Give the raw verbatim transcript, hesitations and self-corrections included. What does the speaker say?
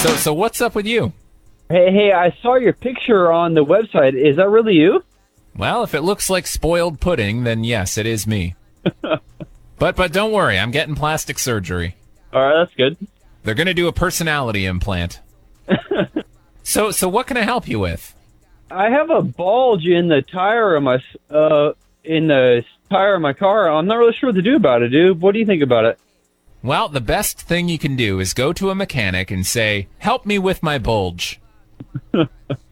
So, so what's up with you? Hey, hey, I saw your picture on the website. Is that really you? Well, if it looks like spoiled pudding, then yes, it is me. but but don't worry, I'm getting plastic surgery. All right, that's good. They're going to do a personality implant. so so what can I help you with? I have a bulge in the tire of my uh in the tire of my car. I'm not really sure what to do about it, dude. What do you think about it? Well, the best thing you can do is go to a mechanic and say, "Help me with my bulge."